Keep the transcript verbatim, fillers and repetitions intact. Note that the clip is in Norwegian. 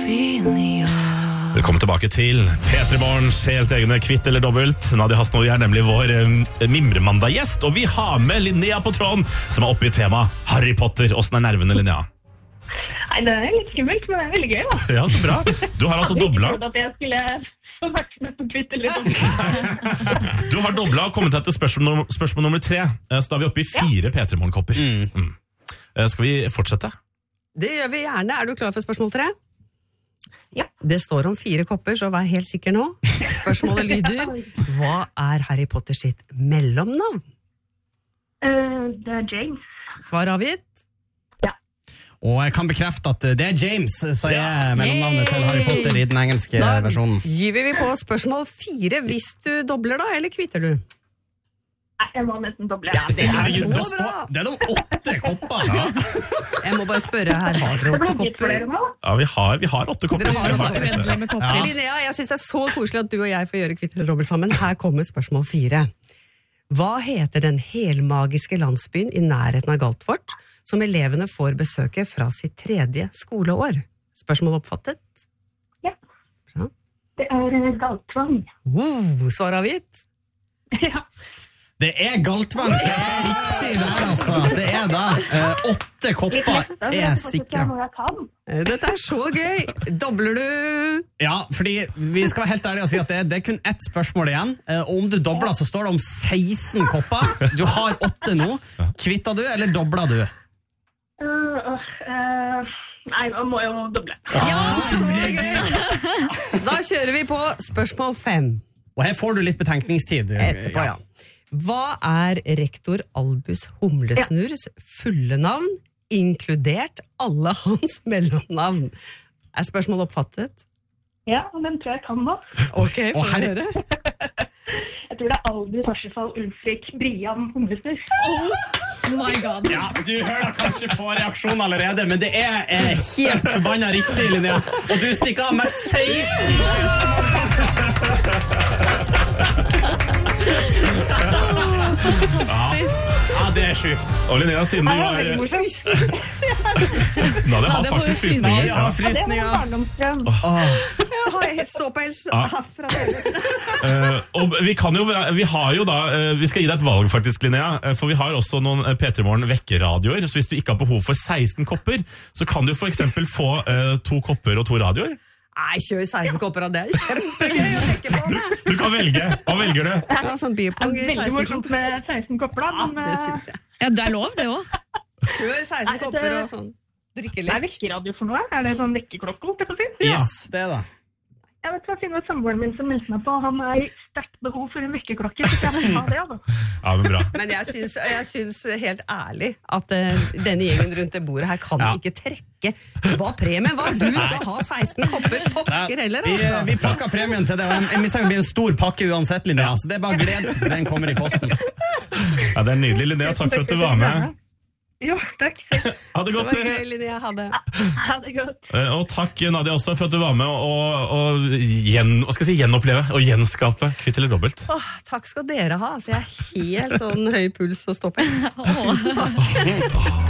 Velkommen tilbake til P tre Morgens helt egne Kvitt eller dobbelt. Nadia Hasno er nemlig vår eh, Mimremandag-gjest, og vi har med Linnea på tråden, som er oppe i tema Harry Potter. Hvordan er nervene, Linnea? Nei, det er litt skummelt, men det er veldig gøy, da. Ja, så bra. Du har altså dobla. Jeg hadde ikke trodd at jeg skulle få vært med på Kvitt eller dobbelt. Du har dobla og kommet etter spørsmål, nummer- spørsmål nummer tre, eh, så da er vi oppe i fire P tre Morgen-kopper. Mm. Mm. Eh, Skal vi fortsette? Det gjør vi gjerne. Er du klar for spørsmål tre? Ja. Det står om fire kopper, så vær helt sikker nå. Spørsmålet lyder: hva er Harry Potter sitt mellomnavn? Eh, det er James. Svar avgitt. Og jeg kan bekrefte at det er James som er mellomnavnet til Harry Potter i den engelske Da versjonen. gir vi på spørsmål fire hvis du dobler da, eller kvitter du? Nei, jeg må nesten doble. Ja, det er Herregud, det så står- bra! Det er de åtte kopper! Jeg må bare spørre her, har dere Det åtte blir gitt for kopper? dere nå. Ja, vi har, vi har åtte kopper. Dere har åtte Vi kopper. Venter med kopper. Ja. Linnea, jeg synes det er så koselig at du og jeg får gjøre Kvitt eller dobbelt sammen. Her kommer spørsmål fire. Hva heter den helmagiske landsbyen i nærheten av Galtvort, som elevene får besøke fra sitt tredje skoleår? Spørsmål oppfattet? Ja. Bra. Det er eh, Galtvang. Wow, svar avgitt. Ja. Det er Galtvang som er riktig der, altså. Det er da eh, åtte kopper er sikra. Må jeg ta den? Eh, Dette er så gøy! Dobler du? Ja, fordi vi skal være helt ærlige og si at det, det er kun ett spørsmål igjen. Eh, og om du dobler, så står det om seksten kopper. Du har åtte nå. Kvitta du, eller dobla du? Eh, øh, eh, nei, man må jo doble. Ja, så gøy! Da kjører vi på spørsmål fem. Og her får du litt betenkningstid. Etterpå, ja. Hva er rektor Albus Humlesnurrs fulle navn, inkludert alle hans mellomnavn? Er spørsmålet oppfattet? Ja, og den tror jeg kan nå. Ok, Å, får vi herre- høre. Jeg tror det er Albus Parsifal Ulfrik Brian Humlesnurr. Oh my god. Ja, du hører kanskje på reaksjonen allerede, men det er eh, helt forbanna riktig, Linnea. Og du stikker av med seksten! Fantastisk. Ja, det er sjukt. Og Linnea, siden du Det var har veldig morsomt. Nadia har Nadia får faktisk jo frysninger. frysninger. Ja, Ja. Det var frysninger. barndomsdrøm. Jeg har ståpels Ja. herfra dere. Eh, og vi kan jo, vi har jo da, eh, vi skal gi deg et valg faktisk, Linnea, eh, for vi har også noen eh, P tre Morgen vekkeradioer, så hvis du ikke har behov for seksten kopper, så kan du for eksempel få eh, to kopper og to radioer. Nei, kjør seksten kopper av det. Det er kjempegøy å tenke på det. Du kan velge. Hva velger du? Ja, sånn Det beerpong er i veldig seksten morsomt kopper. med seksten kopper, da. Ja, Men det eh, synes jeg. Ja, det er lov, det også. Kjør seksten Nei, det- kopper og sånn. hva er Drikkelek. vekkeradio for noe? Er det sånn vekkeklokke, holdt jeg på å si? Yes, det er det. Jeg vet hva, siden det var samboeren min som meldte meg på. Han er i sterkt behov for en vekkeklokke, så jeg må ta det, altså. Ja, men bra. Men jeg syns, jeg syns helt ærlig at eh, denne gjengen rundt det bordet her kan Ja. ikke trekke hva premien var. Du skal ha seksten kopper pokker heller, Vi, altså. vi pakker premien til det, og jeg mistenker det blir en stor pakke uansett, Linnea, så det er bare å glede seg til den kommer i posten. Ja, det er nydelig, Linnea. Takk for at du var med. Jo, takk. Ha det Det godt. var gøy, Linnea. Ha det. Ha det godt. Eh, Og takk, Nadia, også for at du var med og, og gjen, hva skal jeg si, gjenoppleve og gjenskape Kvitt eller dobbelt. Åh, takk skal dere ha. Altså, jeg er helt sånn høy puls og ståpels. Åh.